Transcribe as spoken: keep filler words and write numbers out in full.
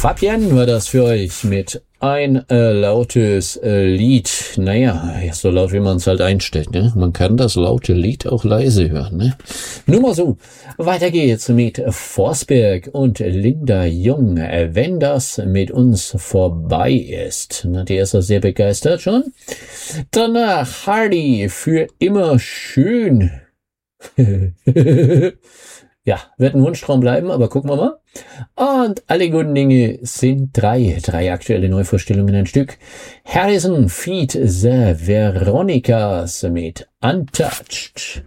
Fabienne war das für euch mit ein äh, lautes äh, Lied. Naja, so laut wie man es halt einstellt, ne? Man kann das laute Lied auch leise hören, ne? Nur mal so. Weiter geht's mit Forsberg und Linda Jung. Wenn das mit uns vorbei ist. Na, die ist ja sehr begeistert schon. Danach Hardy für immer schön. Ja, wird ein Wunschtraum bleiben, aber gucken wir mal. Und alle guten Dinge sind drei. Drei aktuelle Neuvorstellungen ein Stück. Harrison feat. The Veronicas mit Untouched.